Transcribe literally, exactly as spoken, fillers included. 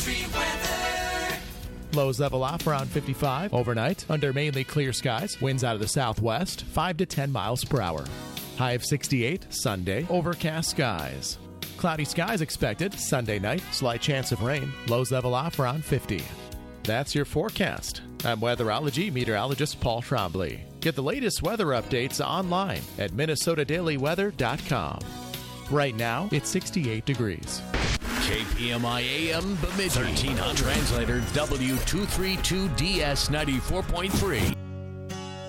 Country weather. Lows level off around fifty-five. Overnight, under mainly clear skies. Winds out of the southwest, five to ten miles per hour. High of sixty-eight. Sunday, overcast skies. Cloudy skies expected. Sunday night, slight chance of rain. Lows level off around fifty. That's your forecast. I'm weatherology meteorologist Paul Trombley. Get the latest weather updates online at minnesota daily weather dot com. Right now, it's sixty-eight degrees. K P M I A M Bemidji. thirteen hundred. Translator W two thirty-two D S ninety-four point three.